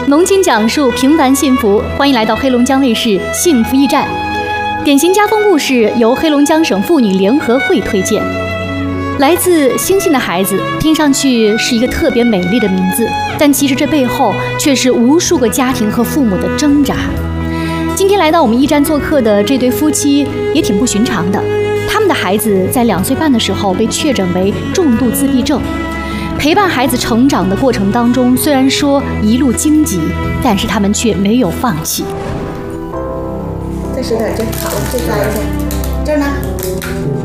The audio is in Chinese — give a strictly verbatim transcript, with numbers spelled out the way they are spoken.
浓情讲述平凡幸福，欢迎来到黑龙江卫视幸福驿站。典型家风故事由黑龙江省妇女联合会推荐。来自星星的孩子，听上去是一个特别美丽的名字，但其实这背后却是无数个家庭和父母的挣扎。今天来到我们驿站做客的这对夫妻也挺不寻常的，他们的孩子在两岁半的时候被确诊为重度自闭症。陪伴孩子成长的过程当中，虽然说一路荆棘，但是他们却没有放弃。 这是点这好，这抓一下，这儿呢？